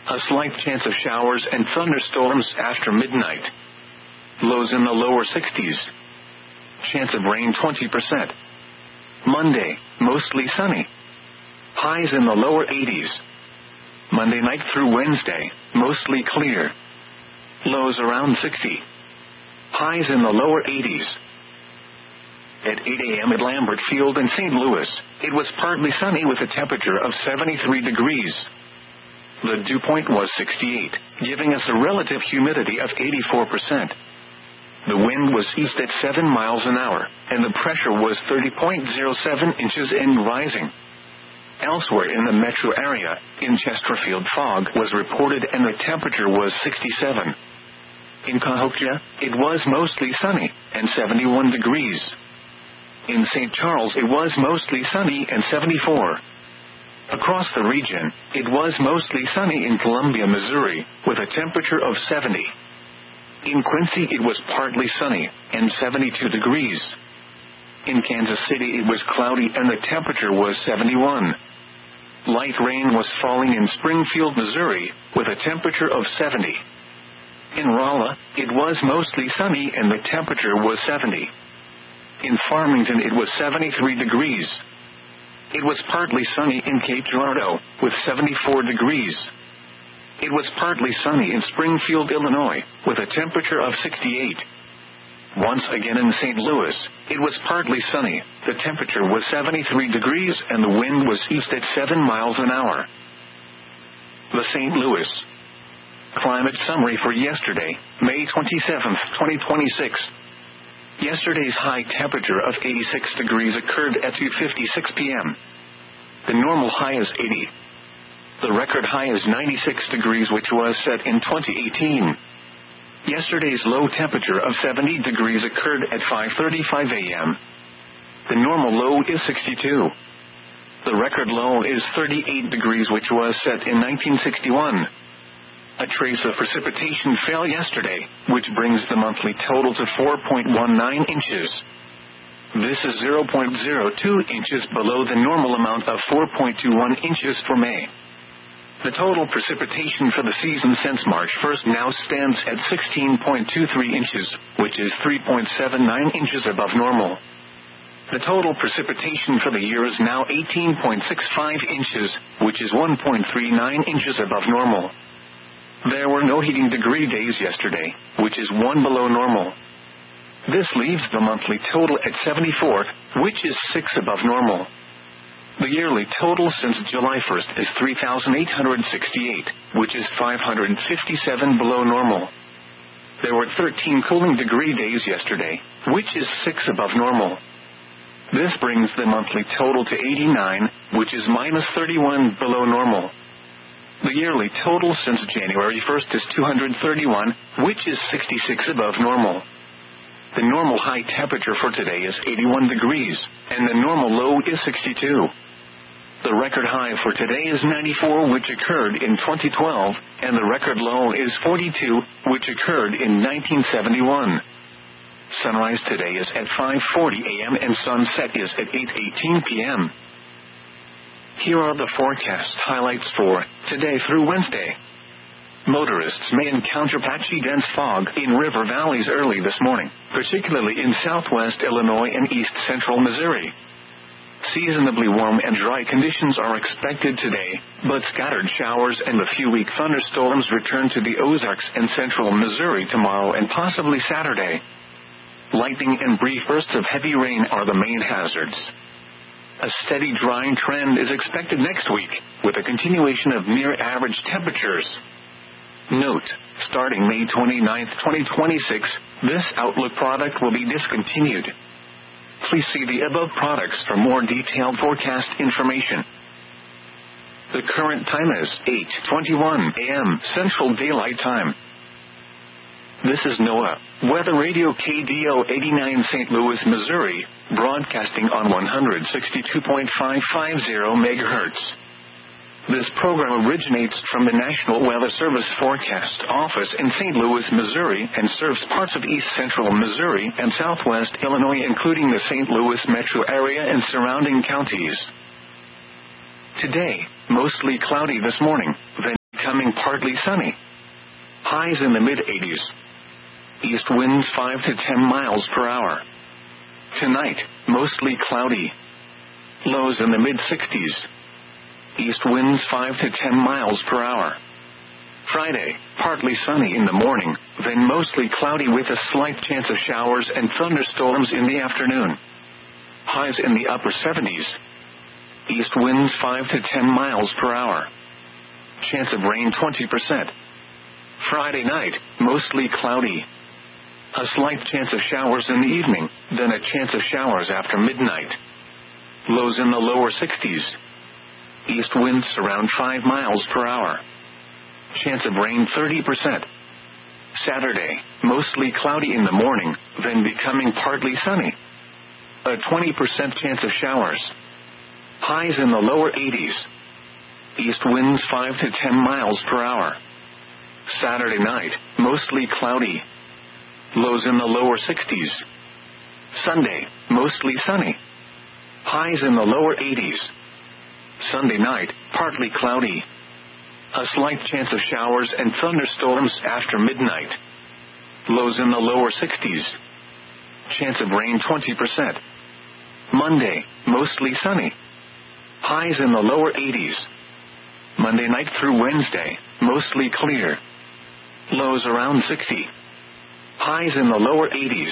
A slight chance of showers and thunderstorms after midnight. Lows in the lower 60s. Chance of rain 20%. Monday, mostly sunny. Highs in the lower 80s. Monday night through Wednesday, mostly clear. Lows around 60. Highs in the lower 80s. At 8 a.m. at Lambert Field in St. Louis, it was partly sunny with a temperature of 73 degrees. The dew point was 68, giving us a relative humidity of 84%. The wind was east at 7 miles an hour, and the pressure was 30.07 inches and rising. Elsewhere in the metro area, in Chesterfield, fog was reported and the temperature was 67. In Cahokia, it was mostly sunny and 71 degrees. In St. Charles, it was mostly sunny and 74. Across the region, it was mostly sunny in Columbia, Missouri, with a temperature of 70. In Quincy, it was partly sunny and 72 degrees. In Kansas City, it was cloudy and the temperature was 71. Light rain was falling in Springfield, Missouri, with a temperature of 70. In Rolla, it was mostly sunny and the temperature was 70. In Farmington, it was 73 degrees. It was partly sunny in Cape Girardeau, with 74 degrees. It was partly sunny in Springfield, Illinois, with a temperature of 68. Once again in St. Louis, it was partly sunny, the temperature was 73 degrees and the wind was east at 7 miles an hour. The St. Louis Climate Summary for yesterday, May 27, 2026. Yesterday's high temperature of 86 degrees occurred at 2:56 p.m. The normal high is 80. The record high is 96 degrees, which was set in 2018. Yesterday's low temperature of 70 degrees occurred at 5:35 a.m. The normal low is 62. The record low is 38 degrees, which was set in 1961. A trace of precipitation fell yesterday, which brings the monthly total to 4.19 inches. This is 0.02 inches below the normal amount of 4.21 inches for May. The total precipitation for the season since March 1st now stands at 16.23 inches, which is 3.79 inches above normal. The total precipitation for the year is now 18.65 inches, which is 1.39 inches above normal. There were no heating degree days yesterday, which is 1 below normal. This leaves the monthly total at 74, which is 6 above normal. The yearly total since July 1st is 3,868, which is 557 below normal. There were 13 cooling degree days yesterday, which is 6 above normal. This brings the monthly total to 89, which is minus 31 below normal. The yearly total since January 1st is 231, which is 66 above normal. The normal high temperature for today is 81 degrees, and the normal low is 62. The record high for today is 94, which occurred in 2012, and the record low is 42, which occurred in 1971. Sunrise today is at 5:40 a.m. and sunset is at 8:18 p.m. Here are the forecast highlights for today through Wednesday. Motorists may encounter patchy dense fog in river valleys early this morning, particularly in southwest Illinois and east central Missouri. Seasonably warm and dry conditions are expected today, but scattered showers and a few weak thunderstorms return to the Ozarks and central Missouri tomorrow and possibly Saturday. Lightning and brief bursts of heavy rain are the main hazards. A steady drying trend is expected next week, with a continuation of near-average temperatures. Note, starting May 29, 2026, this Outlook product will be discontinued. Please see the above products for more detailed forecast information. The current time is 8:21 a.m. Central Daylight Time. This is NOAA Weather Radio KDO 89 St. Louis, Missouri, broadcasting on 162.550 MHz. This program originates from the National Weather Service Forecast Office in St. Louis, Missouri, and serves parts of east central Missouri and southwest Illinois, including the St. Louis metro area and surrounding counties. Today, mostly cloudy this morning, then becoming partly sunny. Highs in the mid-80s. East winds 5 to 10 miles per hour. Tonight, mostly cloudy. Lows in the mid-60s. East winds 5 to 10 miles per hour. Friday, partly sunny in the morning, then mostly cloudy with a slight chance of showers and thunderstorms in the afternoon. Highs in the upper 70s. East winds 5 to 10 miles per hour. Chance of rain 20%. Friday night, mostly cloudy. A slight chance of showers in the evening, then a chance of showers after midnight. Lows in the lower 60s. East winds around 5 miles per hour. Chance of rain 30%. Saturday, mostly cloudy in the morning, then becoming partly sunny. A 20% chance of showers. Highs in the lower 80s. East winds 5 to 10 miles per hour. Saturday night, mostly cloudy. Lows in the lower 60s. Sunday, mostly sunny. Highs in the lower 80s. Sunday night, partly cloudy. A slight chance of showers and thunderstorms after midnight. Lows in the lower 60s. Chance of rain 20%. Monday, mostly sunny. Highs in the lower 80s. Monday night through Wednesday, mostly clear. Lows around 60. Highs in the lower 80s.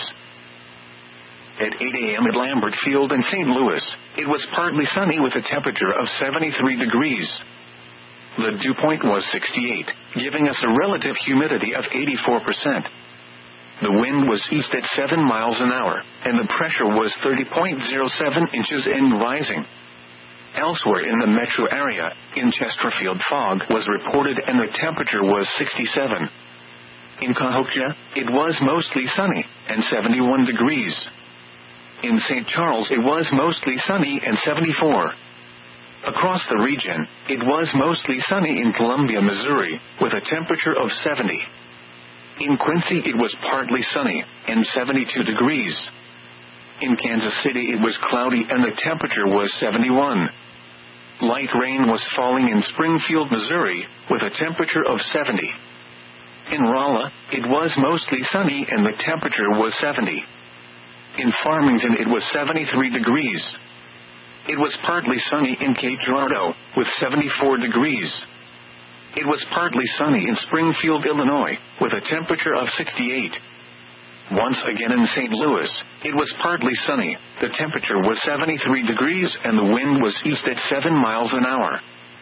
At 8 a.m. at Lambert Field in St. Louis, it was partly sunny with a temperature of 73 degrees. The dew point was 68, giving us a relative humidity of 84%. The wind was east at 7 miles an hour, and the pressure was 30.07 inches and rising. Elsewhere in the metro area, in Chesterfield, fog was reported and the temperature was 67. In Cahokia, it was mostly sunny, and 71 degrees. In St. Charles, it was mostly sunny and 74. Across the region, it was mostly sunny in Columbia, Missouri, with a temperature of 70. In Quincy, it was partly sunny, and 72 degrees. In Kansas City, it was cloudy and the temperature was 71. Light rain was falling in Springfield, Missouri, with a temperature of 70. In Rolla, it was mostly sunny and the temperature was 70. In Farmington, it was 73 degrees. It was partly sunny in Cape Girardeau, with 74 degrees. It was partly sunny in Springfield, Illinois, with a temperature of 68. Once again in St. Louis, it was partly sunny, the temperature was 73 degrees and the wind was east at 7 miles an hour.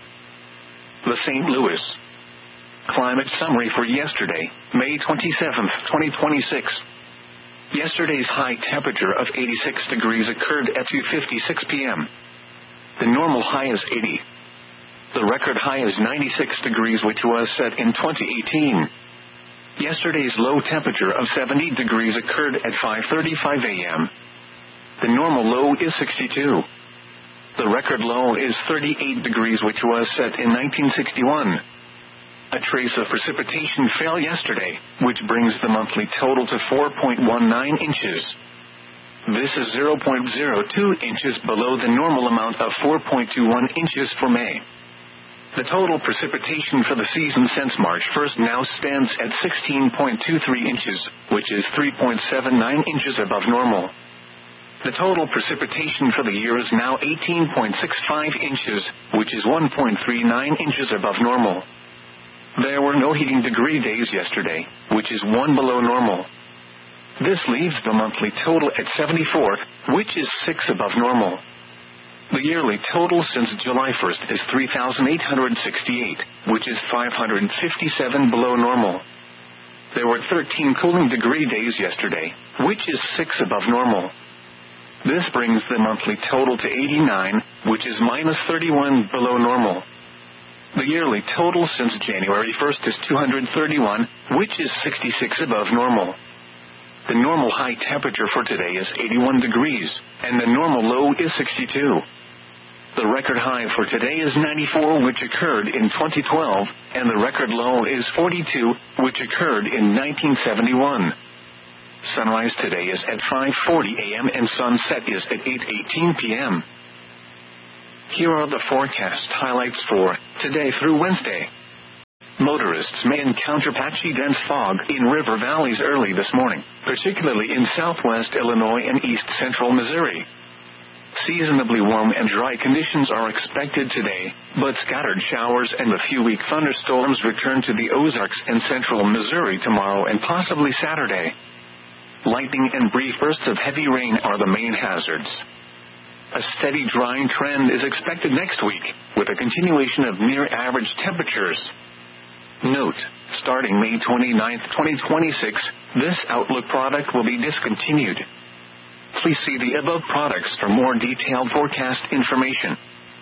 The St. Louis Climate Summary for yesterday, May 27, 2026. Yesterday's high temperature of 86 degrees occurred at 2:56 p.m. The normal high is 80. The record high is 96 degrees, which was set in 2018. Yesterday's low temperature of 70 degrees occurred at 5:35 a.m. The normal low is 62. The record low is 38 degrees, which was set in 1961. A trace of precipitation fell yesterday, which brings the monthly total to 4.19 inches. This is 0.02 inches below the normal amount of 4.21 inches for May. The total precipitation for the season since March 1st now stands at 16.23 inches, which is 3.79 inches above normal. The total precipitation for the year is now 18.65 inches, which is 1.39 inches above normal. There were no heating degree days yesterday, which is 1 below normal. This leaves the monthly total at 74, which is 6 above normal. The yearly total since July 1st is 3,868, which is 557 below normal. There were 13 cooling degree days yesterday, which is 6 above normal. This brings the monthly total to 89, which is minus 31 below normal. The yearly total since January 1st is 231, which is 66 above normal. The normal high temperature for today is 81 degrees, and the normal low is 62. The record high for today is 94, which occurred in 2012, and the record low is 42, which occurred in 1971. Sunrise today is at 5:40 a.m. and sunset is at 8:18 p.m. Here are the forecast highlights for today through Wednesday. motorists may encounter patchy dense fog in river valleys early this morning, particularly in southwest Illinois and east central Missouri. Seasonably warm and dry conditions are expected today, but scattered showers and a few weak thunderstorms return to the Ozarks and central Missouri tomorrow and possibly Saturday. Lightning and brief bursts of heavy rain are the main hazards. A steady drying trend is expected next week, with a continuation of near-average temperatures. Note, starting May 29, 2026, this Outlook product will be discontinued. Please see the above products for more detailed forecast information.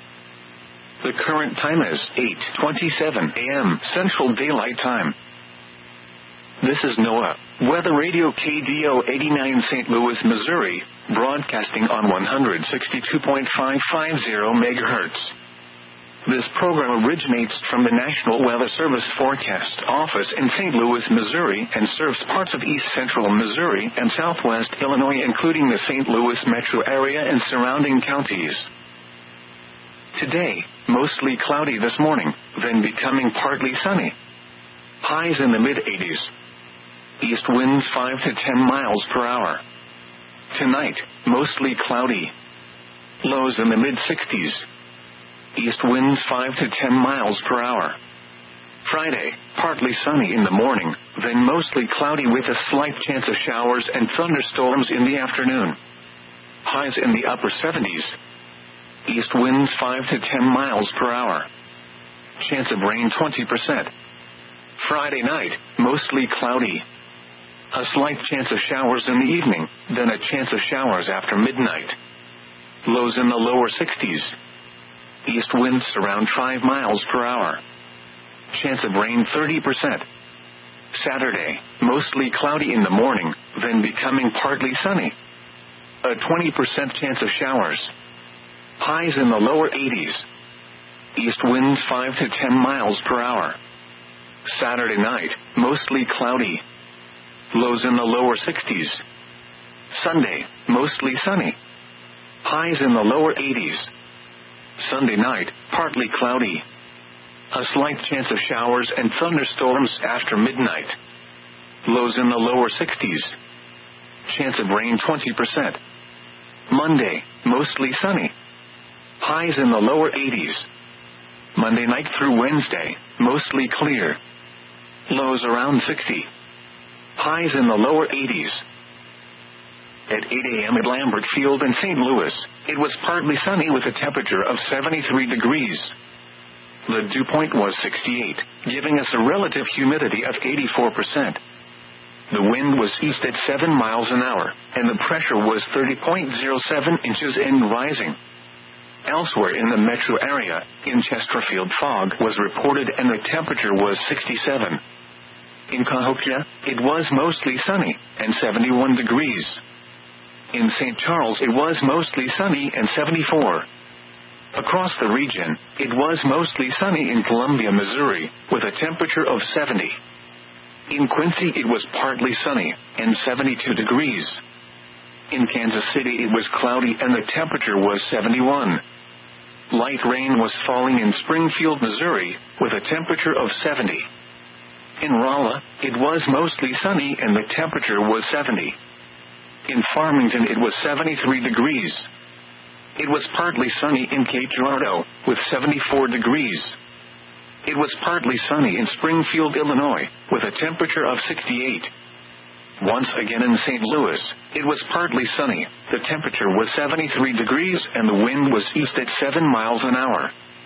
The current time is 8:27 a.m. Central Daylight Time. This is NOAA Weather Radio KDO 89 St. Louis, Missouri, broadcasting on 162.550 MHz. This program originates from the National Weather Service Forecast Office in St. Louis, Missouri, and serves parts of east central Missouri and southwest Illinois, including the St. Louis metro area and surrounding counties. Today, mostly cloudy this morning, then becoming partly sunny. Highs in the mid-80s. East winds 5 to 10 miles per hour. Tonight, mostly cloudy. Lows in the mid-60s. East winds 5 to 10 miles per hour. Friday, partly sunny in the morning, then mostly cloudy with a slight chance of showers and thunderstorms in the afternoon. Highs in the upper 70s. East winds 5 to 10 miles per hour. Chance of rain 20%. Friday night, mostly cloudy. A slight chance of showers in the evening, then a chance of showers after midnight. Lows in the lower 60s. East winds around 5 miles per hour. Chance of rain 30%. Saturday, mostly cloudy in the morning, then becoming partly sunny. A 20% chance of showers. Highs in the lower 80s. East winds 5 to 10 miles per hour. Saturday night, mostly cloudy. Lows in the lower 60s. Sunday, mostly sunny. Highs in the lower 80s. Sunday night, partly cloudy. A slight chance of showers and thunderstorms after midnight. Lows in the lower 60s. Chance of rain 20%. Monday, mostly sunny. Highs in the lower 80s. Monday night through Wednesday, mostly clear. Lows around 60. Highs in the lower 80s. At 8 a.m. at Lambert Field in St. Louis, it was partly sunny with a temperature of 73 degrees. The dew point was 68, giving us a relative humidity of 84%. The wind was east at 7 miles an hour, and the pressure was 30.07 inches and rising. Elsewhere in the metro area, in Chesterfield, fog was reported and the temperature was 67. In Cahokia, it was mostly sunny and 71 degrees. In St. Charles, it was mostly sunny and 74. Across the region, it was mostly sunny in Columbia, Missouri, with a temperature of 70. In Quincy, it was partly sunny and 72 degrees. In Kansas City, it was cloudy and the temperature was 71. Light rain was falling in Springfield, Missouri, with a temperature of 70. In Rolla, it was mostly sunny and the temperature was 70. In Farmington, it was 73 degrees. It was partly sunny in Cape Girardeau, with 74 degrees. It was partly sunny in Springfield, Illinois, with a temperature of 68. Once again in St. Louis, it was partly sunny, the temperature was 73 degrees and the wind was east at 7 miles an hour.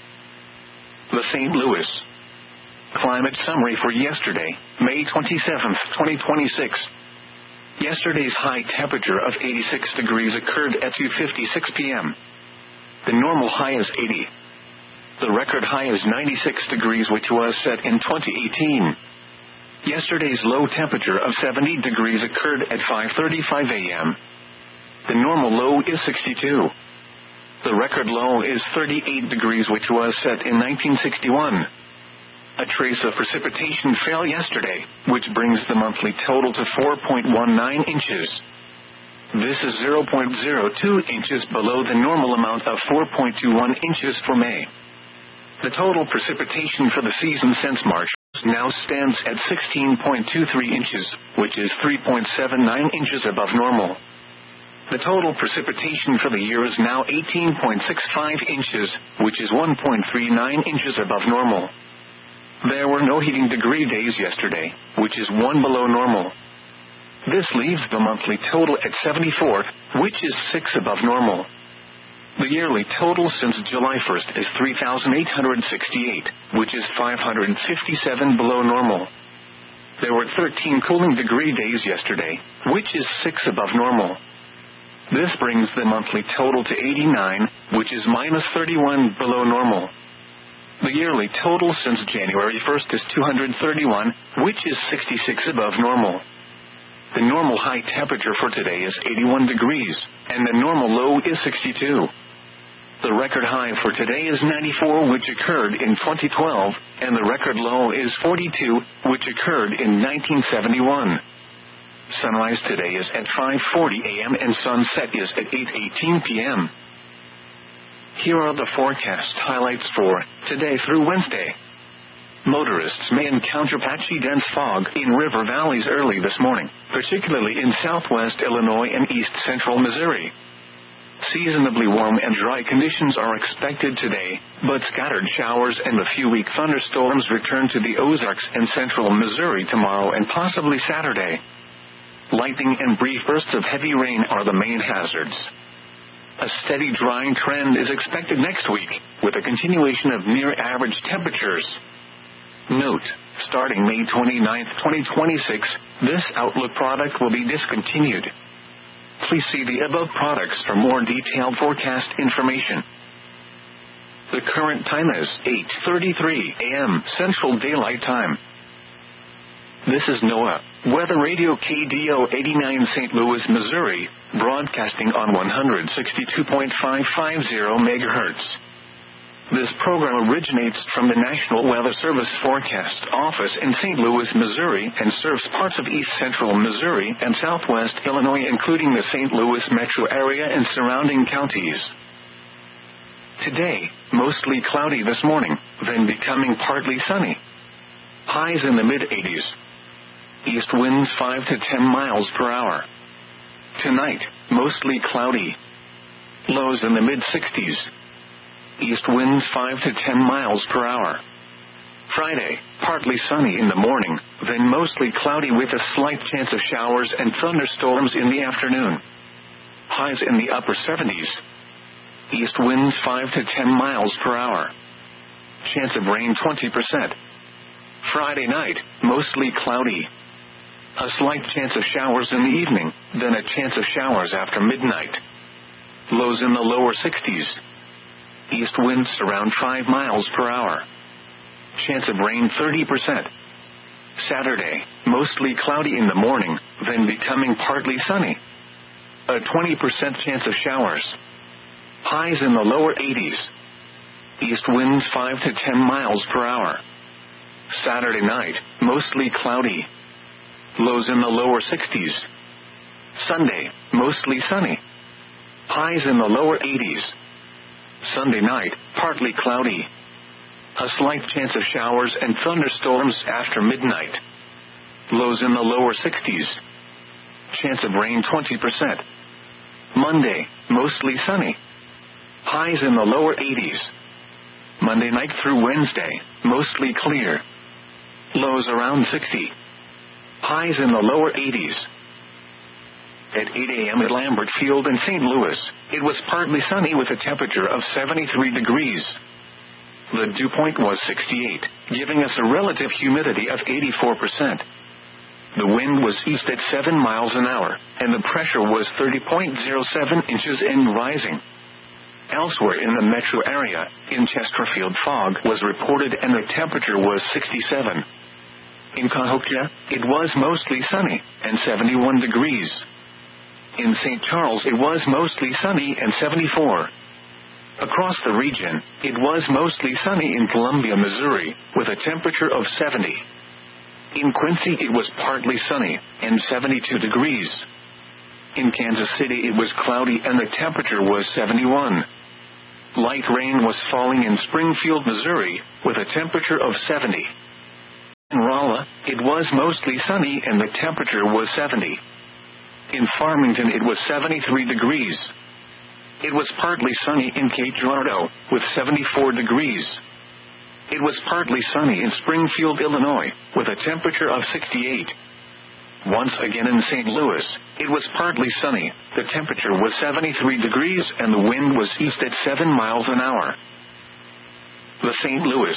The St. Louis Climate Summary for yesterday, May 27, 2026. Yesterday's high temperature of 86 degrees occurred at 2:56 p.m. The normal high is 80. The record high is 96 degrees, which was set in 2018. Yesterday's low temperature of 70 degrees occurred at 5:35 a.m. The normal low is 62. The record low is 38 degrees, which was set in 1961. A trace of precipitation fell yesterday, which brings the monthly total to 4.19 inches. This is 0.02 inches below the normal amount of 4.21 inches for May. The total precipitation for the season since March now stands at 16.23 inches, which is 3.79 inches above normal. The total precipitation for the year is now 18.65 inches, which is 1.39 inches above normal. There were no heating degree days yesterday, which is 1 below normal. This leaves the monthly total at 74, which is 6 above normal. The yearly total since July 1st is 3,868, which is 557 below normal. There were 13 cooling degree days yesterday, which is 6 above normal. This brings the monthly total to 89, which is minus 31 below normal. The yearly total since January 1st is 231, which is 66 above normal. The normal high temperature for today is 81 degrees, and the normal low is 62. The record high for today is 94, which occurred in 2012, and the record low is 42, which occurred in 1971. Sunrise today is at 5:40 a.m. and sunset is at 8:18 p.m. Here are the forecast highlights for today through Wednesday. Motorists may encounter patchy dense fog in river valleys early this morning, particularly in southwest Illinois and east central Missouri. Seasonably warm and dry conditions are expected today, but scattered showers and a few weak thunderstorms return to the Ozarks and central Missouri tomorrow and possibly Saturday. Lightning and brief bursts of heavy rain are the main hazards. A steady drying trend is expected next week, with a continuation of near-average temperatures. Note, starting May 29, 2026, this Outlook product will be discontinued. Please see the above products for more detailed forecast information. The current time is 8:33 a.m. Central Daylight Time. This is NOAA Weather Radio KDO 89 St. Louis, Missouri, broadcasting on 162.550 MHz. This program originates from the National Weather Service Forecast Office in St. Louis, Missouri, and serves parts of east central Missouri and southwest Illinois, including the St. Louis metro area and surrounding counties. Today, mostly cloudy this morning, then becoming partly sunny. Highs in the mid-80s. East winds 5 to 10 miles per hour. Tonight, mostly cloudy. Lows in the mid-60s. East winds 5 to 10 miles per hour. Friday, partly sunny in the morning, then mostly cloudy with a slight chance of showers and thunderstorms in the afternoon. Highs in the upper 70s. East winds 5 to 10 miles per hour. Chance of rain 20%. Friday night, mostly cloudy. A slight chance of showers in the evening, then a chance of showers after midnight. Lows in the lower 60s. East winds around 5 miles per hour. Chance of rain 30%. Saturday, mostly cloudy in the morning, then becoming partly sunny. A 20% chance of showers. Highs in the lower 80s. East winds 5 to 10 miles per hour. Saturday night, mostly cloudy. Lows in the lower 60s. Sunday, mostly sunny. Highs in the lower 80s. Sunday night, partly cloudy. A slight chance of showers and thunderstorms after midnight. Lows in the lower 60s. Chance of rain 20%. Monday, mostly sunny. Highs in the lower 80s. Monday night through Wednesday, mostly clear. Lows around 60. Highs in the lower 80s. At 8 a.m. at Lambert Field in St. Louis, it was partly sunny with a temperature of 73 degrees. The dew point was 68, giving us a relative humidity of 84%. The wind was east at 7 miles an hour, and the pressure was 30.07 inches and rising. Elsewhere in the metro area, in Chesterfield, fog was reported and the temperature was 67. In Cahokia, it was mostly sunny and 71 degrees. In St. Charles, it was mostly sunny and 74. Across the region, it was mostly sunny in Columbia, Missouri, with a temperature of 70. In Quincy, it was partly sunny and 72 degrees. In Kansas City, it was cloudy and the temperature was 71. Light rain was falling in Springfield, Missouri, with a temperature of 70. Manila, it was mostly sunny and the temperature was 70. In Farmington it was 73 degrees. It was partly sunny in Cape Girardeau, with 74 degrees. It was partly sunny in Springfield, Illinois, with a temperature of 68. Once again in St. Louis, it was partly sunny, the temperature was 73 degrees and the wind was east at 7 miles an hour. The St. Louis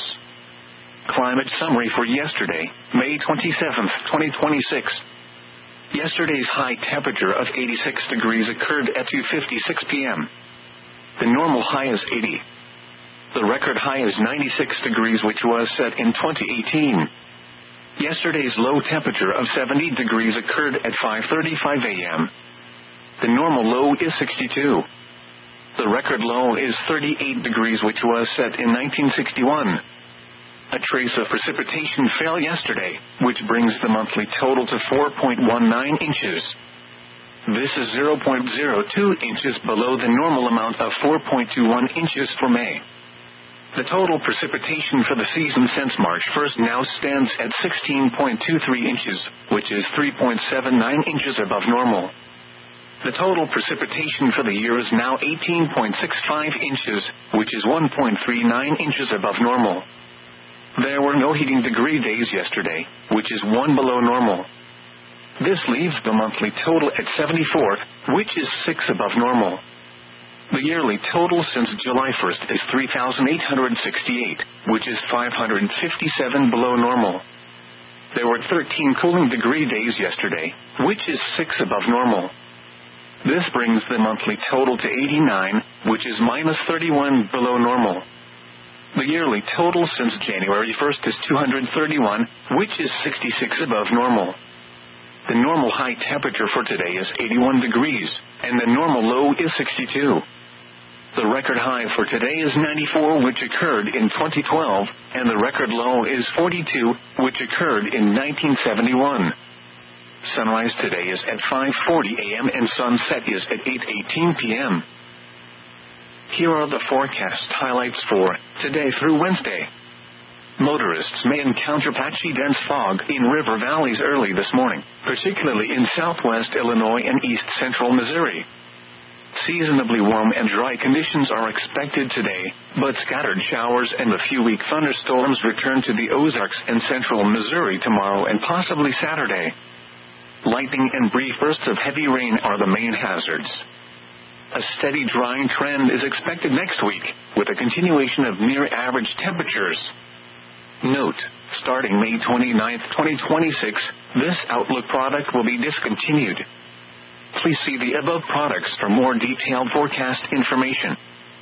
Climate Summary for yesterday, May 27, 2026. Yesterday's high temperature of 86 degrees occurred at 2:56 p.m. The normal high is 80. The record high is 96 degrees, which was set in 2018. Yesterday's low temperature of 70 degrees occurred at 5:35 a.m. The normal low is 62. The record low is 38 degrees, which was set in 1961. A trace of precipitation fell yesterday, which brings the monthly total to 4.19 inches. This is 0.02 inches below the normal amount of 4.21 inches for May. The total precipitation for the season since March 1st now stands at 16.23 inches, which is 3.79 inches above normal. The total precipitation for the year is now 18.65 inches, which is 1.39 inches above normal. There were no heating degree days yesterday, which is 1 below normal. This leaves the monthly total at 74, which is 6 above normal. The yearly total since July 1st is 3,868, which is 557 below normal. There were 13 cooling degree days yesterday, which is 6 above normal. This brings the monthly total to 89, which is minus 31 below normal. The yearly total since January 1st is 231, which is 66 above normal. The normal high temperature for today is 81 degrees, and the normal low is 62. The record high for today is 94, which occurred in 2012, and the record low is 42, which occurred in 1971. Sunrise today is at 5:40 a.m. and sunset is at 8:18 p.m. Here are the forecast highlights for today through Wednesday. Motorists may encounter patchy dense fog in river valleys early this morning, particularly in southwest Illinois and east central Missouri. Seasonably warm and dry conditions are expected today, but scattered showers and a few weak thunderstorms return to the Ozarks and central Missouri tomorrow and possibly Saturday. Lightning and brief bursts of heavy rain are the main hazards. A steady drying trend is expected next week, with a continuation of near-average temperatures. Note, starting May 29, 2026, this Outlook product will be discontinued. Please see the above products for more detailed forecast information.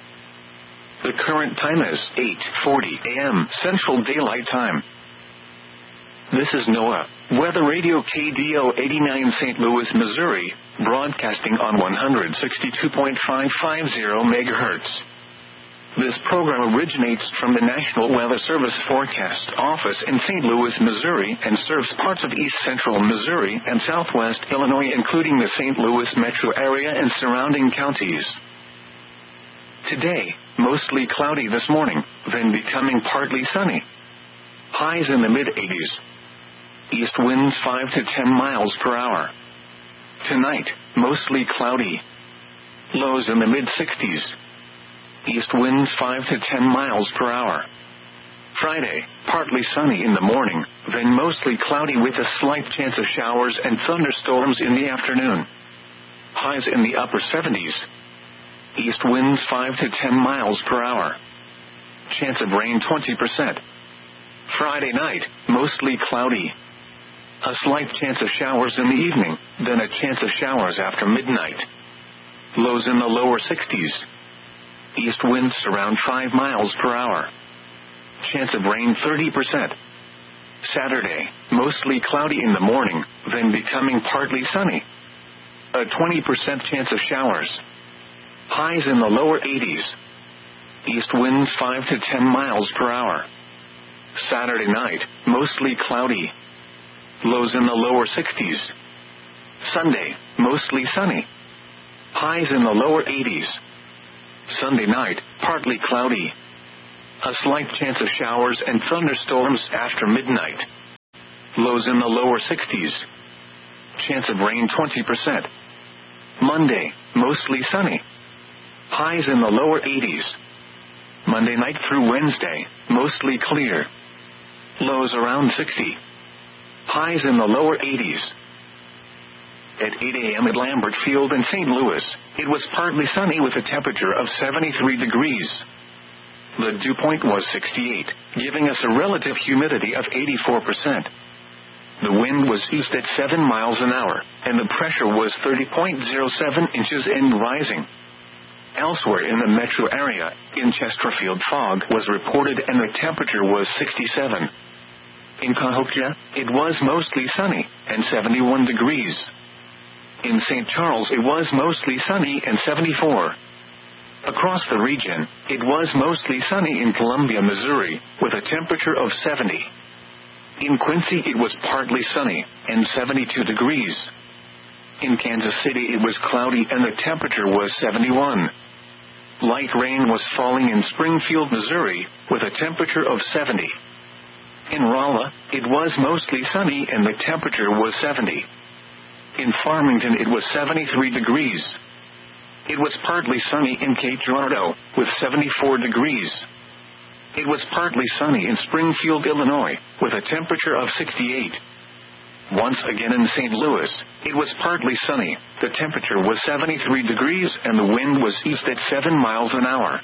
The current time is 8:40 a.m. Central Daylight Time. This is NOAA Weather Radio KDO 89 St. Louis, Missouri, broadcasting on 162.550 MHz. This program originates from the National Weather Service Forecast Office in St. Louis, Missouri, and serves parts of east central Missouri and southwest Illinois, including the St. Louis metro area and surrounding counties. Today, mostly cloudy this morning, then becoming partly sunny. Highs in the mid-80s. East winds 5 to 10 miles per hour. Tonight, mostly cloudy. Lows in the mid-60s. East winds 5 to 10 miles per hour. Friday, partly sunny in the morning, then mostly cloudy with a slight chance of showers and thunderstorms in the afternoon. Highs in the upper 70s. East winds 5 to 10 miles per hour. Chance of rain 20%. Friday night, mostly cloudy. A slight chance of showers in the evening, then a chance of showers after midnight. Lows in the lower 60s. East winds around 5 miles per hour. Chance of rain 30%. Saturday, mostly cloudy in the morning, then becoming partly sunny. A 20% chance of showers. Highs in the lower 80s. East winds 5 to 10 miles per hour. Saturday night, mostly cloudy. Lows in the lower 60s. Sunday, mostly sunny. Highs in the lower 80s. Sunday night, partly cloudy. A slight chance of showers and thunderstorms after midnight. Lows in the lower 60s. Chance of rain 20%. Monday, mostly sunny. Highs in the lower 80s. Monday night through Wednesday, mostly clear. Lows around 60. Highs in the lower 80s. At 8 a.m. at Lambert Field in St. Louis, it was partly sunny with a temperature of 73 degrees. The dew point was 68, giving us a relative humidity of 84%. The wind was east at 7 miles an hour, and the pressure was 30.07 inches and rising. Elsewhere in the metro area, in Chesterfield, fog was reported and the temperature was 67. In Cahokia, it was mostly sunny and 71 degrees. In St. Charles, it was mostly sunny and 74. Across the region, it was mostly sunny in Columbia, Missouri, with a temperature of 70. In Quincy, it was partly sunny and 72 degrees. In Kansas City, it was cloudy and the temperature was 71. Light rain was falling in Springfield, Missouri, with a temperature of 70. In Rolla, it was mostly sunny and the temperature was 70. In Farmington, it was 73 degrees. It was partly sunny in Cape Girardeau, with 74 degrees. It was partly sunny in Springfield, Illinois, with a temperature of 68. Once again in St. Louis, it was partly sunny, the temperature was 73 degrees and the wind was east at 7 miles an hour.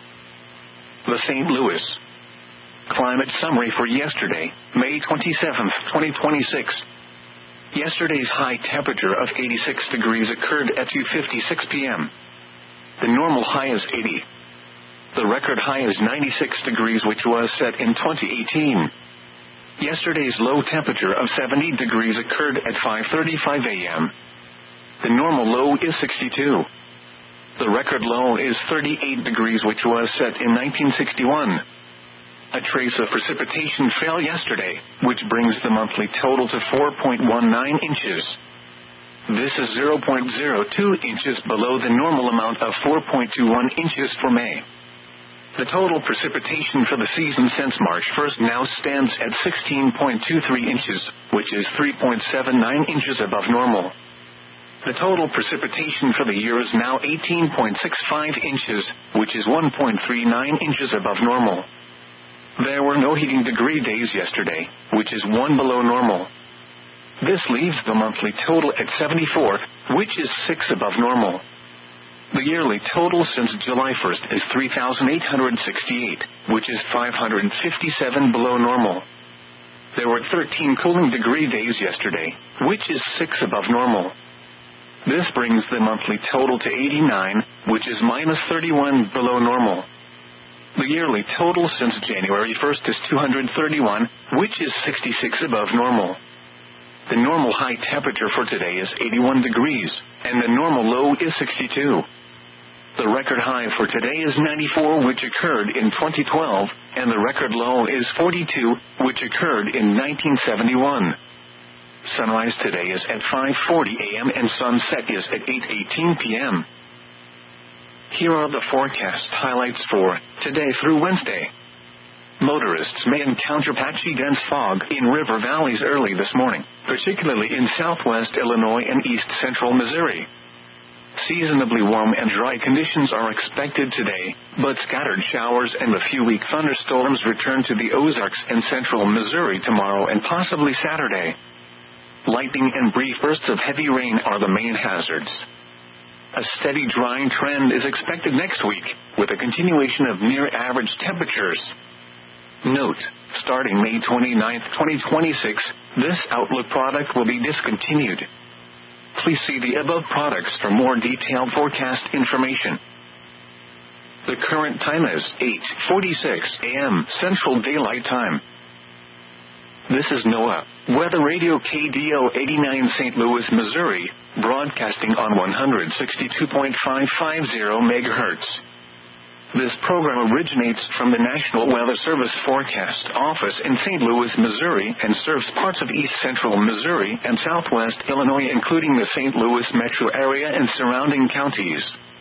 The St. Louis Climate Summary for yesterday, May 27, 2026. Yesterday's high temperature of 86 degrees occurred at 2:56 p.m. The normal high is 80. The record high is 96 degrees, which was set in 2018. Yesterday's low temperature of 70 degrees occurred at 5:35 a.m. The normal low is 62. The record low is 38 degrees, which was set in 1961. A trace of precipitation fell yesterday, which brings the monthly total to 4.19 inches. This is 0.02 inches below the normal amount of 4.21 inches for May. The total precipitation for the season since March 1st now stands at 16.23 inches, which is 3.79 inches above normal. The total precipitation for the year is now 18.65 inches, which is 1.39 inches above normal. There were no heating degree days yesterday, which is 1 below normal. This leaves the monthly total at 74, which is 6 above normal. The yearly total since July 1st is 3,868, which is 557 below normal. There were 13 cooling degree days yesterday, which is 6 above normal. This brings the monthly total to 89, which is minus 31 below normal. The yearly total since January 1st is 231, which is 66 above normal. The normal high temperature for today is 81 degrees, and the normal low is 62. The record high for today is 94, which occurred in 2012, and the record low is 42, which occurred in 1971. Sunrise today is at 5:40 a.m. and sunset is at 8:18 p.m. Here are the forecast highlights for today through Wednesday. Motorists may encounter patchy dense fog in river valleys early this morning, particularly in southwest Illinois and east central Missouri. Seasonably warm and dry conditions are expected today, but scattered showers and a few weak thunderstorms return to the Ozarks and central Missouri tomorrow and possibly Saturday. Lightning and brief bursts of heavy rain are the main hazards. A steady drying trend is expected next week, with a continuation of near-average temperatures. Note, starting May 29, 2026, this Outlook product will be discontinued. Please see the above products for more detailed forecast information. The current time is 8:46 a.m. Central Daylight Time. This is NOAA Weather Radio KDO 89 St. Louis, Missouri, broadcasting on 162.550 MHz. This program originates from the National Weather Service Forecast Office in St. Louis, Missouri, and serves parts of east central Missouri and southwest Illinois, including the St. Louis metro area and surrounding counties.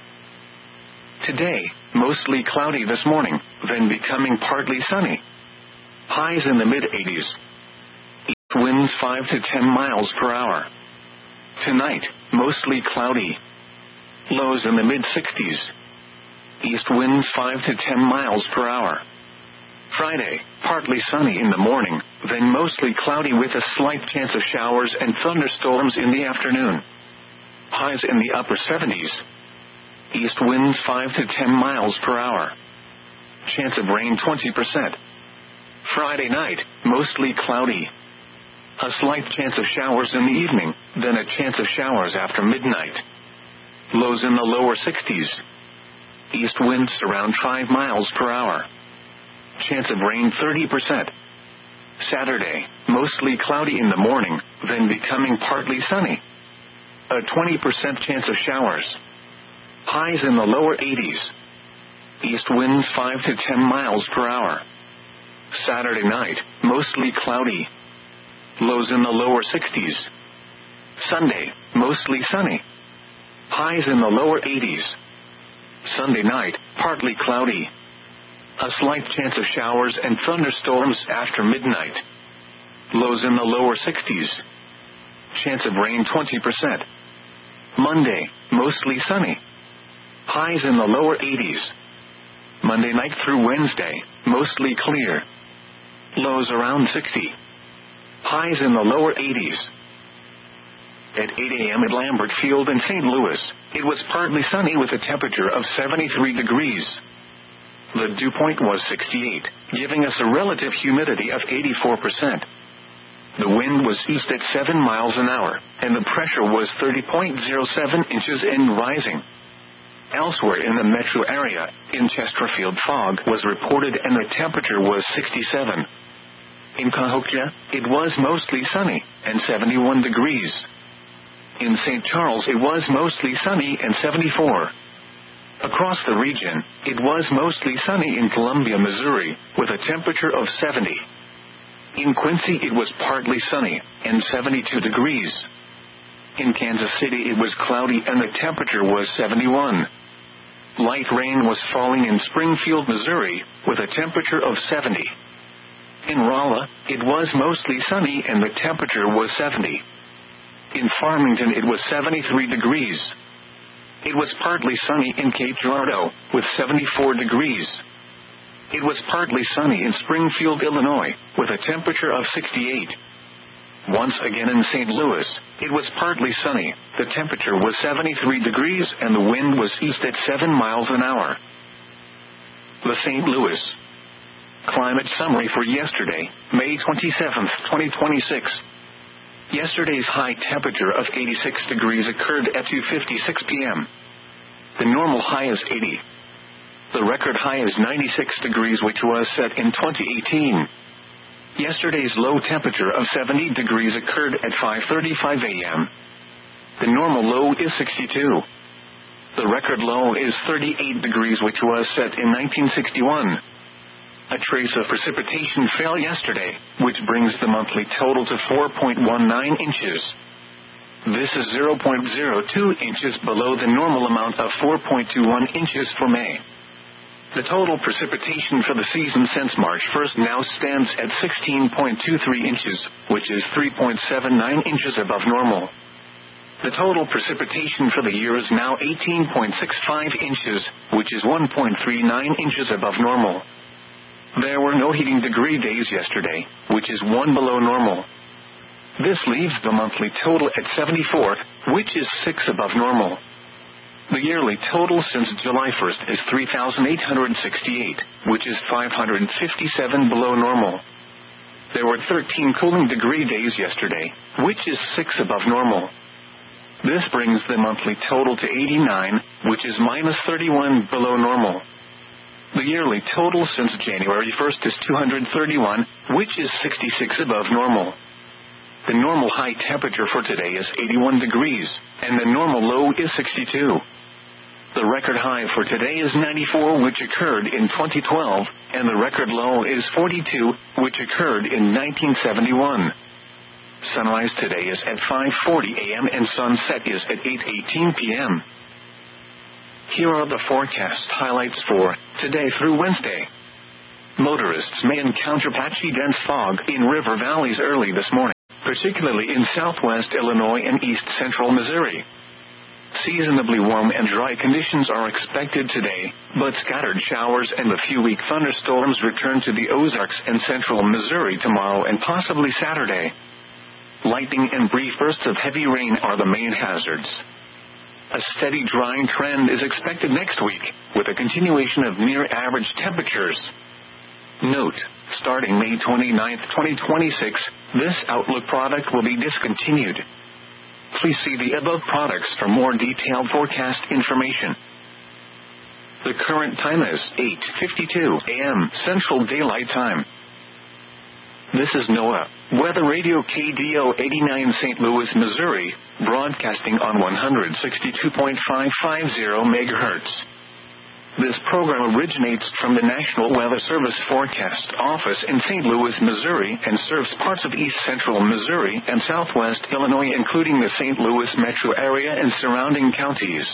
Today, mostly cloudy this morning, then becoming partly sunny. Highs in the mid-80s. winds 5 to 10 miles per hour. Tonight, mostly cloudy. Lows in the mid-60s. East winds 5 to 10 miles per hour. Friday, partly sunny in the morning, then mostly cloudy with a slight chance of showers and thunderstorms in the afternoon. Highs in the upper 70s. East winds 5 to 10 miles per hour. Chance of rain 20%. Friday night, mostly cloudy. A slight chance of showers in the evening, then a chance of showers after midnight. Lows in the lower 60s. East winds around 5 miles per hour. Chance of rain 30%. Saturday, mostly cloudy in the morning, then becoming partly sunny. A 20% chance of showers. Highs in the lower 80s. East winds 5 to 10 miles per hour. Saturday night, mostly cloudy. Lows in the lower 60s. Sunday, mostly sunny. Highs in the lower 80s. Sunday night, partly cloudy. A slight chance of showers and thunderstorms after midnight. Lows in the lower 60s. Chance of rain 20%. Monday, mostly sunny. Highs in the lower 80s. Monday night through Wednesday, mostly clear. Lows around 60. Highs in the lower 80s. At 8 a.m. at Lambert Field in St. Louis, it was partly sunny with a temperature of 73 degrees. The dew point was 68, giving us a relative humidity of 84%. The wind was east at 7 miles an hour, and the pressure was 30.07 inches and rising. Elsewhere in the metro area, in Chesterfield fog was reported and the temperature was 67. In Cahokia, it was mostly sunny, and 71 degrees. In St. Charles it was mostly sunny and 74. Across the region, it was mostly sunny in Columbia, Missouri, with a temperature of 70. In Quincy it was partly sunny, and 72 degrees. In Kansas City it was cloudy and the temperature was 71. Light rain was falling in Springfield, Missouri, with a temperature of 70. In Rolla, it was mostly sunny and the temperature was 70. In Farmington it was 73 degrees. It was partly sunny in Cape Girardeau, with 74 degrees. It was partly sunny in Springfield, Illinois, with a temperature of 68. Once again in St. Louis, it was partly sunny, the temperature was 73 degrees and the wind was east at 7 miles an hour. The St. Louis Climate Summary for yesterday, May 27, 2026. Yesterday's high temperature of 86 degrees occurred at 2:56 p.m. The normal high is 80. The record high is 96 degrees, which was set in 2018. Yesterday's low temperature of 70 degrees occurred at 5:35 a.m. The normal low is 62. The record low is 38 degrees, which was set in 1961. A trace of precipitation fell yesterday, which brings the monthly total to 4.19 inches. This is 0.02 inches below the normal amount of 4.21 inches for May. The total precipitation for the season since March 1st now stands at 16.23 inches, which is 3.79 inches above normal. The total precipitation for the year is now 18.65 inches, which is 1.39 inches above normal. There were no heating degree days yesterday, which is 1 below normal. This leaves the monthly total at 74, which is 6 above normal. The yearly total since July 1st is 3,868, which is 557 below normal. There were 13 cooling degree days yesterday, which is 6 above normal. This brings the monthly total to 89, which is minus 31 below normal. The yearly total since January 1st is 231, which is 66 above normal. The normal high temperature for today is 81 degrees, and the normal low is 62. The record high for today is 94, which occurred in 2012, and the record low is 42, which occurred in 1971. Sunrise today is at 5:40 a.m. and sunset is at 8:18 p.m. Here are the forecast highlights for today through Wednesday. Motorists may encounter patchy dense fog in river valleys early this morning. particularly in southwest Illinois and east central Missouri. Seasonably warm and dry conditions are expected today, but scattered showers and a few weak thunderstorms return to the Ozarks and central Missouri tomorrow and possibly Saturday. Lightning and brief bursts of heavy rain are the main hazards. A steady drying trend is expected next week, with a continuation of near-average temperatures. Note, starting May 29, 2026, this Outlook product will be discontinued. Please see the above products for more detailed forecast information. The current time is 8:52 a.m. Central Daylight Time. This is NOAA Weather Radio KDO 89 St. Louis, Missouri, broadcasting on 162.550 MHz. This program originates from the National Weather Service Forecast Office in St. Louis, Missouri, and serves parts of east central Missouri and southwest Illinois, including the St. Louis metro area and surrounding counties.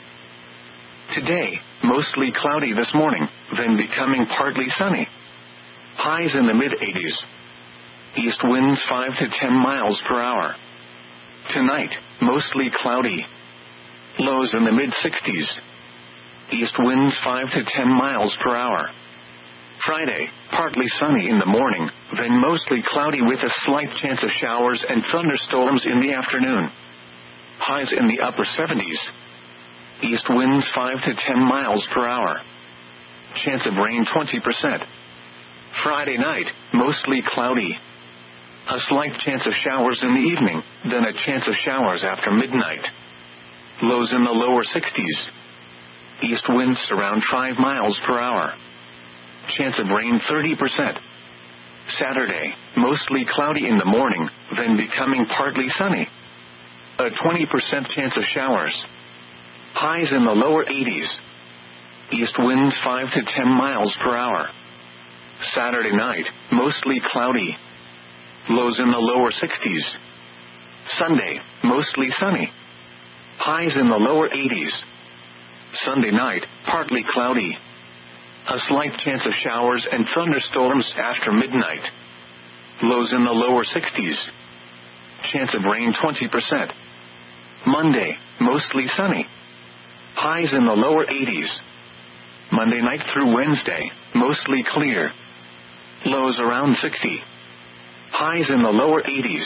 Today, mostly cloudy this morning, then becoming partly sunny. Highs in the mid-80s. East winds 5 to 10 miles per hour. Tonight, mostly cloudy. Lows in the mid-60s. East winds 5 to 10 miles per hour. Friday, partly sunny in the morning, then mostly cloudy with a slight chance of showers and thunderstorms in the afternoon. Highs in the upper 70s. East winds 5 to 10 miles per hour. Chance of rain 20%. Friday night, mostly cloudy. A slight chance of showers in the evening, then a chance of showers after midnight. Lows in the lower 60s. East winds around 5 miles per hour. Chance of rain 30%. Saturday, mostly cloudy in the morning, then becoming partly sunny. A 20% chance of showers. Highs in the lower 80s. East winds 5 to 10 miles per hour. Saturday night, mostly cloudy. Lows in the lower 60s. Sunday, mostly sunny. Highs in the lower 80s. Sunday night, partly cloudy. A slight chance of showers and thunderstorms after midnight. Lows in the lower 60s. Chance of rain 20%. Monday, mostly sunny. Highs in the lower 80s. Monday night through Wednesday, mostly clear. Lows around 60. Highs in the lower 80s.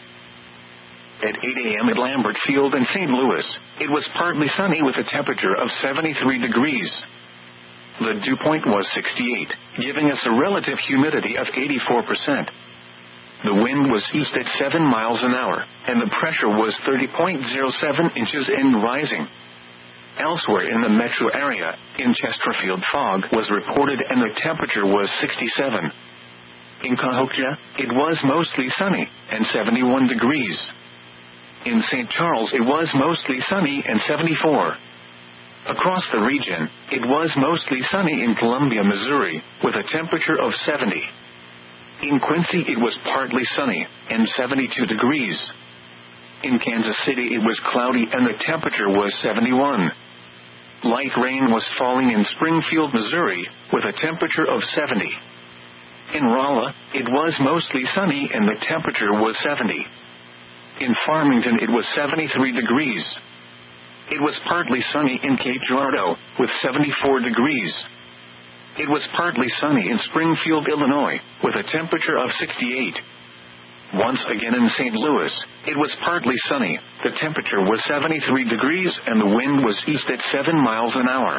At 8 a.m. at Lambert Field in St. Louis, it was partly sunny with a temperature of 73 degrees. The dew point was 68, giving us a relative humidity of 84%. The wind was east at 7 miles an hour, and the pressure was 30.07 inches and rising. Elsewhere in the metro area, in Chesterfield, fog was reported and the temperature was 67. In Cahokia, it was mostly sunny, and 71 degrees. In St. Charles, it was mostly sunny and 74. Across the region, it was mostly sunny in Columbia, Missouri, with a temperature of 70. In Quincy, it was partly sunny, and 72 degrees. In Kansas City, it was cloudy and the temperature was 71. Light rain was falling in Springfield, Missouri, with a temperature of 70. In Rolla, it was mostly sunny and the temperature was 70. In Farmington, it was 73 degrees. It was partly sunny in Cape Girardeau, with 74 degrees. It was partly sunny in Springfield, Illinois, with a temperature of 68. Once again in St. Louis, it was partly sunny, the temperature was 73 degrees and the wind was east at 7 miles an hour.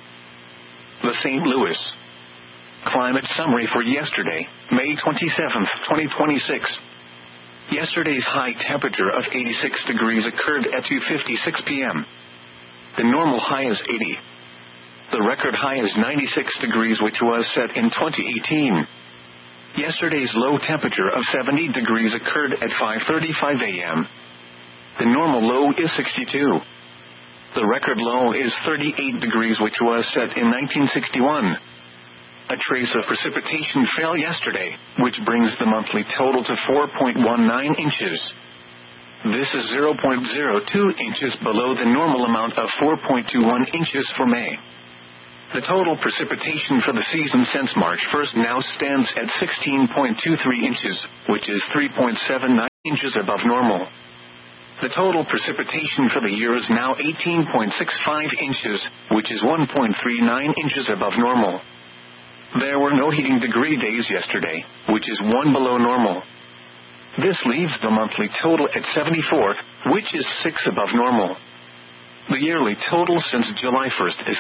The St. Louis Climate Summary for yesterday, May 27, 2026. Yesterday's high temperature of 86 degrees occurred at 2:56 p.m. The normal high is 80. The record high is 96 degrees, which was set in 2018. Yesterday's low temperature of 70 degrees occurred at 5:35 a.m. The normal low is 62. The record low is 38 degrees, which was set in 1961. A trace of precipitation fell yesterday, which brings the monthly total to 4.19 inches. This is 0.02 inches below the normal amount of 4.21 inches for May. The total precipitation for the season since March 1st now stands at 16.23 inches, which is 3.79 inches above normal. The total precipitation for the year is now 18.65 inches, which is 1.39 inches above normal. There were no heating degree days yesterday, which is 1 below normal. This leaves the monthly total at 74, which is 6 above normal. The yearly total since July 1st is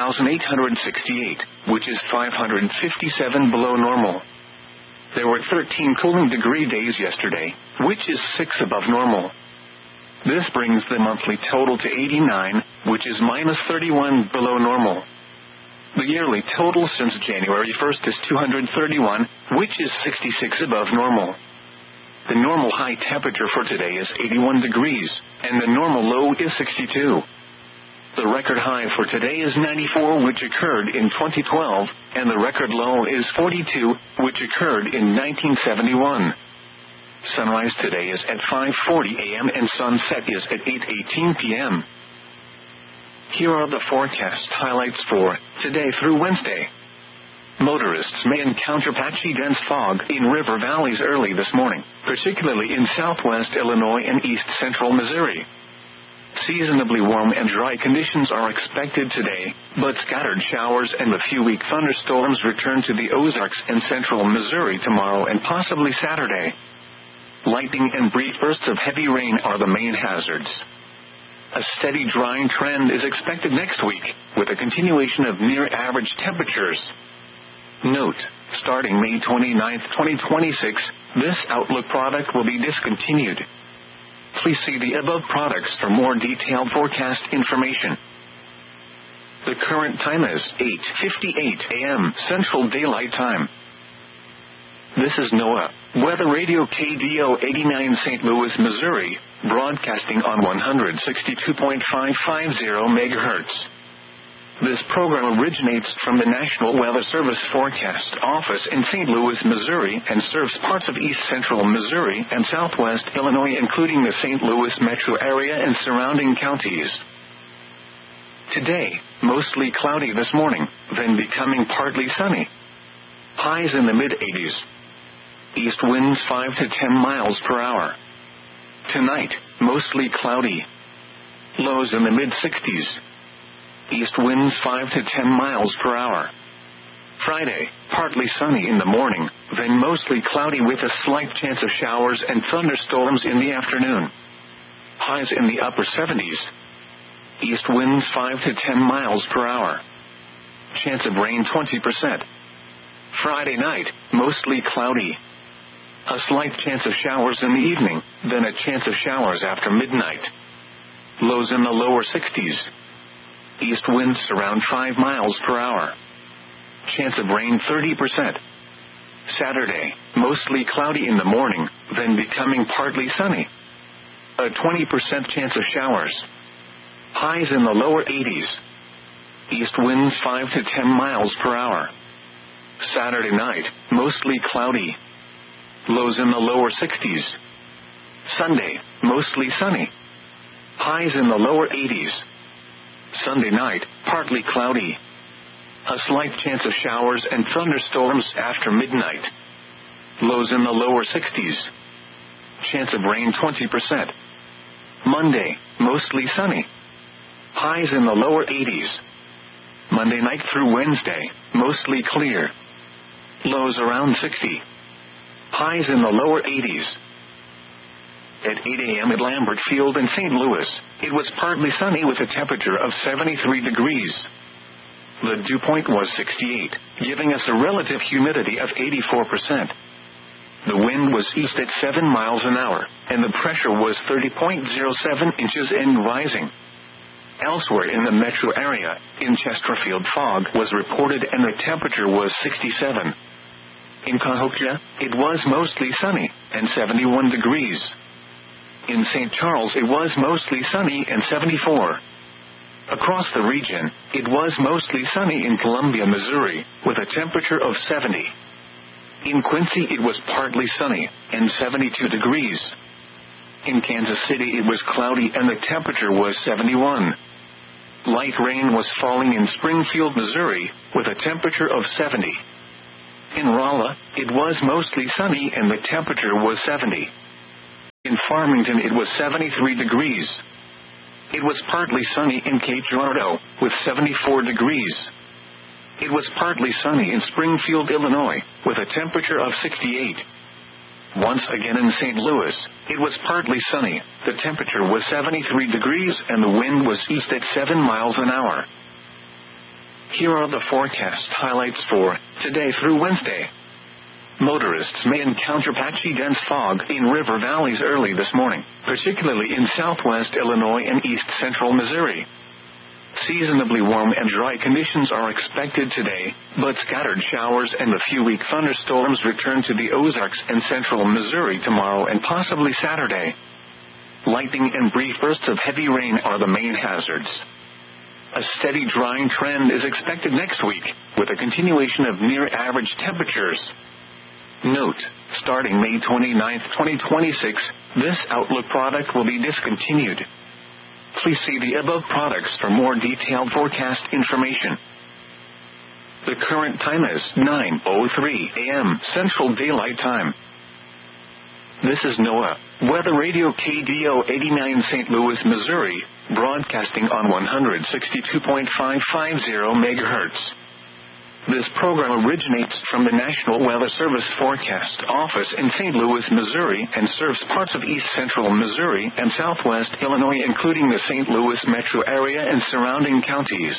3,868, which is 557 below normal. There were 13 cooling degree days yesterday, which is 6 above normal. This brings the monthly total to 89, which is minus 31 below normal. The yearly total since January 1st is 231, which is 66 above normal. The normal high temperature for today is 81 degrees, and the normal low is 62. The record high for today is 94, which occurred in 2012, and the record low is 42, which occurred in 1971. Sunrise today is at 5:40 a.m. and sunset is at 8:18 p.m. Here are the forecast highlights for today through Wednesday. Motorists may encounter patchy dense fog in river valleys early this morning, particularly in southwest Illinois and east central Missouri. Seasonably warm and dry conditions are expected today, but scattered showers and a few weak thunderstorms return to the Ozarks and central Missouri tomorrow and possibly Saturday. Lightning and brief bursts of heavy rain are the main hazards. A steady drying trend is expected next week, with a continuation of near-average temperatures. Note, starting May 29, 2026, this Outlook product will be discontinued. Please see the above products for more detailed forecast information. The current time is 8:58 a.m. Central Daylight Time. This is NOAA Weather Radio KDO 89 St. Louis, Missouri, broadcasting on 162.550 MHz. This program originates from the National Weather Service Forecast Office in St. Louis, Missouri, and serves parts of east central Missouri and southwest Illinois, including the St. Louis metro area and surrounding counties. Today, mostly cloudy this morning, then becoming partly sunny. Highs in the mid-80s. East winds 5 to 10 miles per hour. Tonight, mostly cloudy. Lows in the mid-60s. East winds 5 to 10 miles per hour. Friday, partly sunny in the morning, then mostly cloudy with a slight chance of showers and thunderstorms in the afternoon. Highs in the upper 70s. East winds 5 to 10 miles per hour. Chance of rain 20%. Friday night, mostly cloudy. A slight chance of showers in the evening, then a chance of showers after midnight. Lows in the lower 60s. East winds around 5 miles per hour. Chance of rain 30%. Saturday, mostly cloudy in the morning, then becoming partly sunny. A 20% chance of showers. Highs in the lower 80s. East winds 5 to 10 miles per hour. Saturday night, mostly cloudy. Lows in the lower 60s. Sunday, mostly sunny. Highs in the lower 80s. Sunday night, partly cloudy. A slight chance of showers and thunderstorms after midnight. Lows in the lower 60s. Chance of rain 20%. Monday, mostly sunny. Highs in the lower 80s. Monday night through Wednesday, mostly clear. Lows around 60. Highs in the lower 80s. At 8 a.m. at Lambert Field in St. Louis, it was partly sunny with a temperature of 73 degrees. The dew point was 68, giving us a relative humidity of 84%. The wind was east at 7 miles an hour, and the pressure was 30.07 inches and rising. Elsewhere in the metro area, in Chesterfield, fog was reported and the temperature was 67. In Cahokia, it was mostly sunny, and 71 degrees. In St. Charles, it was mostly sunny and 74. Across the region, it was mostly sunny in Columbia, Missouri, with a temperature of 70. In Quincy, it was partly sunny, and 72 degrees. In Kansas City, it was cloudy and the temperature was 71. Light rain was falling in Springfield, Missouri, with a temperature of 70. In Rolla, it was mostly sunny and the temperature was 70. Farmington it was 73 degrees. It was partly sunny in Cape Girardeau, with 74 degrees. It was partly sunny in Springfield, Illinois, with a temperature of 68. Once again in St. Louis, it was partly sunny, the temperature was 73 degrees and the wind was east at 7 miles an hour. Here are the forecast highlights for today through Wednesday. Motorists may encounter patchy dense fog in river valleys early this morning, particularly in southwest Illinois and east central Missouri. Seasonably warm and dry conditions are expected today, but scattered showers and a few weak thunderstorms return to the Ozarks and central Missouri tomorrow and possibly Saturday. Lightning and brief bursts of heavy rain are the main hazards. A steady drying trend is expected next week, with a continuation of near-average temperatures. Note, starting May 29, 2026, this Outlook product will be discontinued. Please see the above products for more detailed forecast information. The current time is 9:03 a.m. Central Daylight Time. This is NOAA Weather Radio KDO 89 St. Louis, Missouri, broadcasting on 162.550 MHz. This program originates from the National Weather Service Forecast Office in St. Louis, Missouri, and serves parts of east central Missouri and southwest Illinois, including the St. Louis metro area and surrounding counties.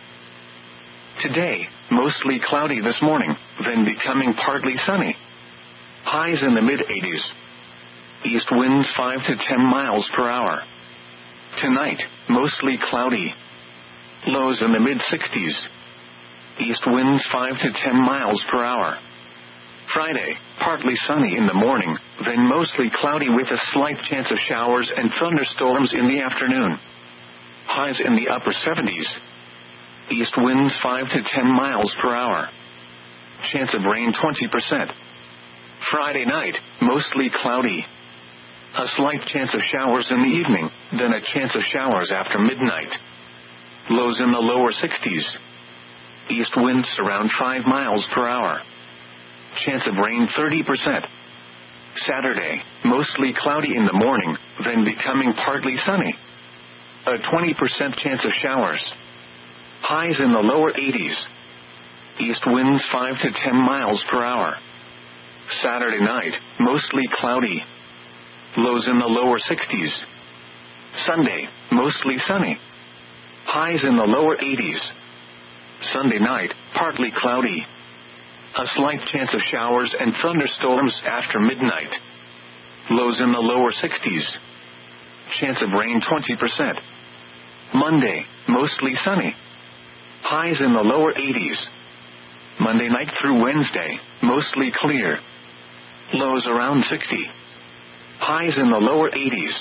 Today, mostly cloudy this morning, then becoming partly sunny. Highs in the mid-80s. East winds 5 to 10 miles per hour. Tonight, mostly cloudy. Lows in the mid-60s. East winds 5 to 10 miles per hour. Friday, partly sunny in the morning, then mostly cloudy with a slight chance of showers and thunderstorms in the afternoon. Highs in the upper 70s. East winds 5 to 10 miles per hour. Chance of rain 20%. Friday night, mostly cloudy. A slight chance of showers in the evening, then a chance of showers after midnight. Lows in the lower 60s. East winds around 5 miles per hour. Chance of rain 30%. Saturday, mostly cloudy in the morning, then becoming partly sunny. A 20% chance of showers. Highs in the lower 80s. East winds 5 to 10 miles per hour. Saturday night, mostly cloudy. Lows in the lower 60s. Sunday, mostly sunny. Highs in the lower 80s. Sunday night, partly cloudy. A slight chance of showers and thunderstorms after midnight. Lows in the lower 60s. Chance of rain 20%. Monday, mostly sunny. Highs in the lower 80s. Monday night through Wednesday, mostly clear. Lows around 60. Highs in the lower 80s.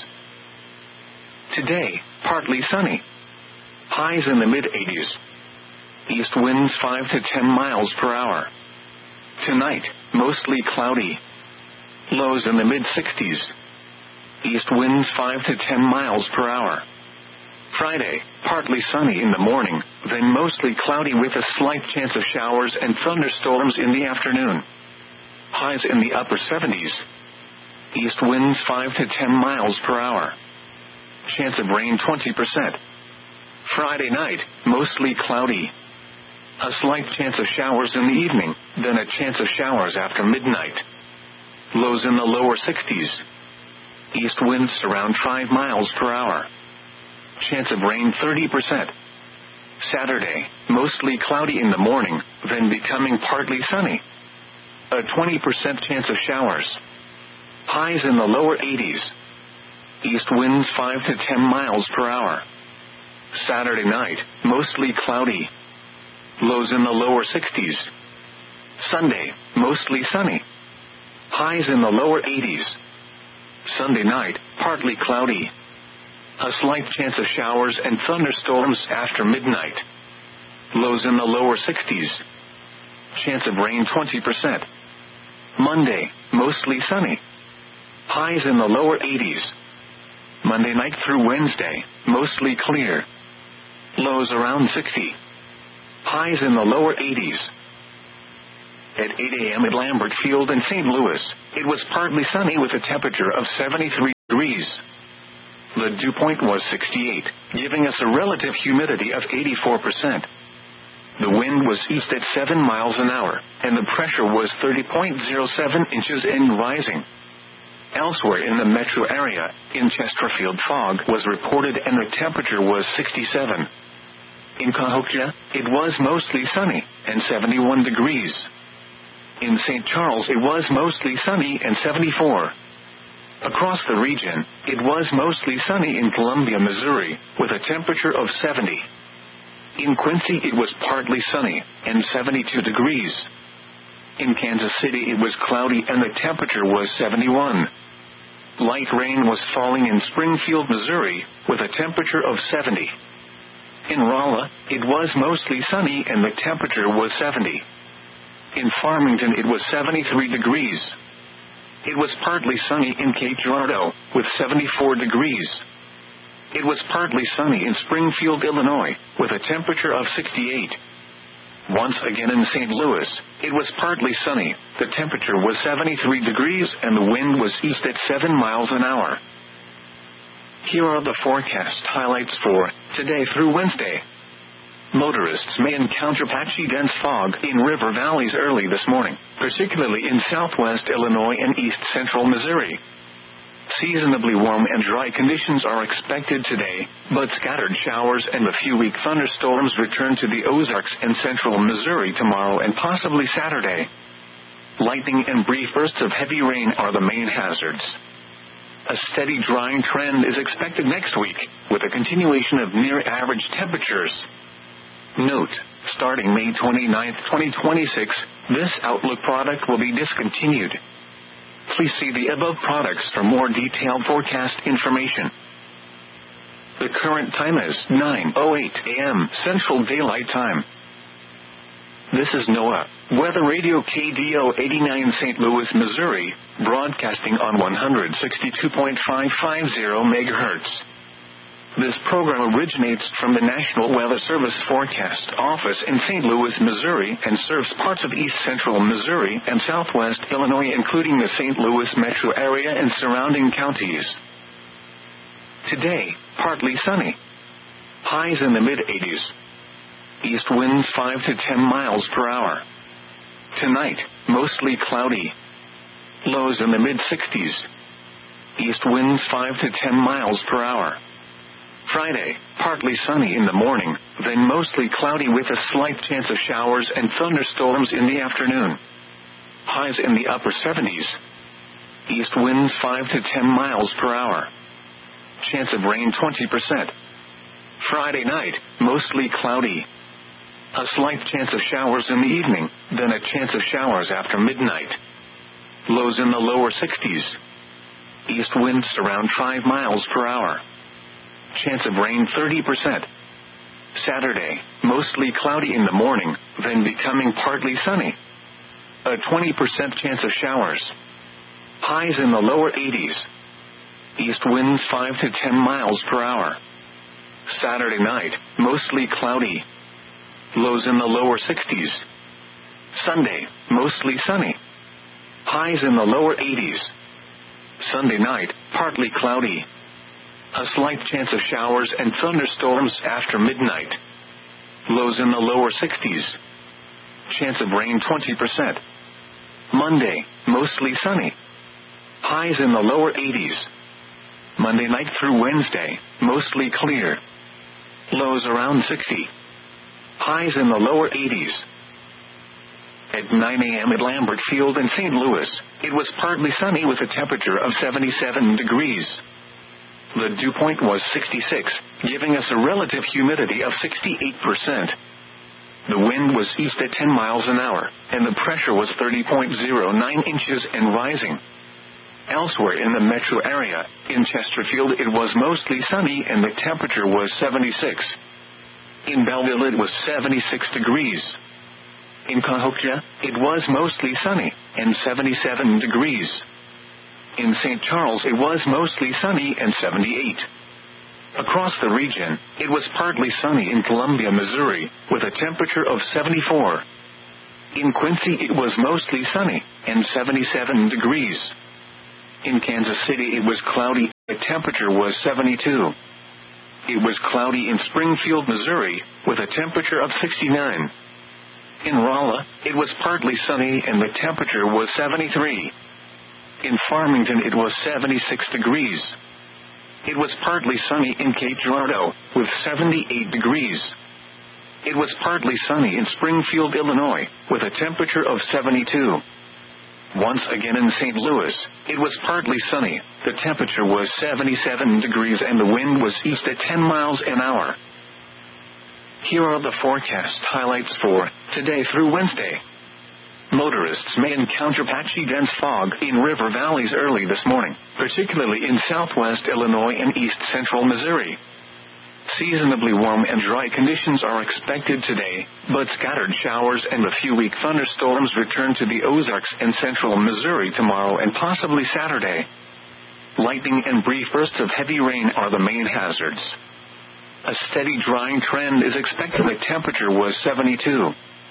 Today, partly sunny. Highs in the mid-80s. East winds 5 to 10 miles per hour. Tonight, mostly cloudy. Lows in the mid-60s. East winds 5 to 10 miles per hour. Friday, partly sunny in the morning, then mostly cloudy with a slight chance of showers and thunderstorms in the afternoon. Highs in the upper 70s. East winds 5 to 10 miles per hour. Chance of rain 20%. Friday night, mostly cloudy. A slight chance of showers in the evening, then a chance of showers after midnight. Lows in the lower 60s. East winds around 5 miles per hour. Chance of rain 30%. Saturday, mostly cloudy in the morning, then becoming partly sunny. A 20% chance of showers. Highs in the lower 80s. East winds 5 to 10 miles per hour. Saturday night, mostly cloudy. Lows in the lower 60s. Sunday, mostly sunny. Highs in the lower 80s. Sunday night, partly cloudy. A slight chance of showers and thunderstorms after midnight. Lows in the lower 60s. Chance of rain 20%. Monday, mostly sunny. Highs in the lower 80s. Monday night through Wednesday, mostly clear. Lows around 60. Highs in the lower 80s. At 8 a.m. at Lambert Field in St. Louis, it was partly sunny with a temperature of 73 degrees. The dew point was 68, giving us a relative humidity of 84%. The wind was east at 7 miles an hour, and the pressure was 30.07 inches and rising. Elsewhere in the metro area, in Chesterfield, fog was reported and the temperature was 67. In Cahokia, it was mostly sunny, and 71 degrees. In St. Charles, it was mostly sunny and 74. Across the region, it was mostly sunny in Columbia, Missouri, with a temperature of 70. In Quincy, it was partly sunny, and 72 degrees. In Kansas City, it was cloudy and the temperature was 71. Light rain was falling in Springfield, Missouri, with a temperature of 70. In Rolla, it was mostly sunny and the temperature was 70. In Farmington, it was 73 degrees. It was partly sunny in Cape Girardeau, with 74 degrees. It was partly sunny in Springfield, Illinois, with a temperature of 68. Once again in St. Louis, it was partly sunny, the temperature was 73 degrees and the wind was east at 7 miles an hour. Here are the forecast highlights for today through Wednesday. Motorists may encounter patchy dense fog in river valleys early this morning, particularly in southwest Illinois and east central Missouri. Seasonably warm and dry conditions are expected today, but scattered showers and a few weak thunderstorms return to the Ozarks and central Missouri tomorrow and possibly Saturday. Lightning and brief bursts of heavy rain are the main hazards. A steady drying trend is expected next week, with a continuation of near-average temperatures. Note, starting May 29, 2026, this Outlook product will be discontinued. Please see the above products for more detailed forecast information. The current time is 9:08 a.m. Central Daylight Time. This is NOAA Weather Radio KDO 89 St. Louis, Missouri, broadcasting on 162.550 MHz. This program originates from the National Weather Service Forecast Office in St. Louis, Missouri, and serves parts of east central Missouri and southwest Illinois, including the St. Louis metro area and surrounding counties. Today, partly sunny. Highs in the mid-80s. East winds 5 to 10 miles per hour. Tonight, mostly cloudy. Lows in the mid-60s. East winds 5 to 10 miles per hour. Friday, partly sunny in the morning, then mostly cloudy with a slight chance of showers and thunderstorms in the afternoon. Highs in the upper 70s. East winds 5 to 10 miles per hour. Chance of rain 20%. Friday night, mostly cloudy. A slight chance of showers in the evening, then a chance of showers after midnight. Lows in the lower 60s. East winds around 5 miles per hour. Chance of rain 30%. Saturday, mostly cloudy in the morning, then becoming partly sunny. A 20% chance of showers. Highs in the lower 80s. East winds 5 to 10 miles per hour. Saturday night, mostly cloudy. Lows in the lower 60s. Sunday, mostly sunny. Highs in the lower 80s. Sunday night, partly cloudy. A slight chance of showers and thunderstorms after midnight. Lows in the lower 60s. Chance of rain 20%. Monday, mostly sunny. Highs in the lower 80s. Monday night through Wednesday, mostly clear. Lows around 60. Highs in the lower 80s. At 9 a.m. at Lambert Field in St. Louis, it was partly sunny with a temperature of 77 degrees. The dew point was 66, giving us a relative humidity of 68%. The wind was east at 10 miles an hour, and the pressure was 30.09 inches and rising. Elsewhere in the metro area, in Chesterfield, it was mostly sunny and the temperature was 76. In Belleville, it was 76 degrees. In Cahokia, it was mostly sunny and 77 degrees. In St. Charles, it was mostly sunny and 78. Across the region, it was partly sunny in Columbia, Missouri, with a temperature of 74. In Quincy it was mostly sunny, and 77 degrees. In Kansas City it was cloudy, the temperature was 72. It was cloudy in Springfield, Missouri, with a temperature of 69. In Rolla, it was partly sunny and the temperature was 73. In Farmington it was 76 degrees. It was partly sunny in Cape Girardeau, with 78 degrees. It was partly sunny in Springfield, Illinois, with a temperature of 72. Once again in St. Louis, it was partly sunny, the temperature was 77 degrees and the wind was east at 10 miles an hour. Here are the forecast highlights for today through Wednesday. Motorists may encounter patchy dense fog in river valleys early this morning, particularly in southwest Illinois and east central Missouri. Seasonably warm and dry conditions are expected today, but scattered showers and a few weak thunderstorms return to the Ozarks and central Missouri tomorrow and possibly Saturday. Lightning and brief bursts of heavy rain are the main hazards. A steady drying trend is expected. The temperature was 72.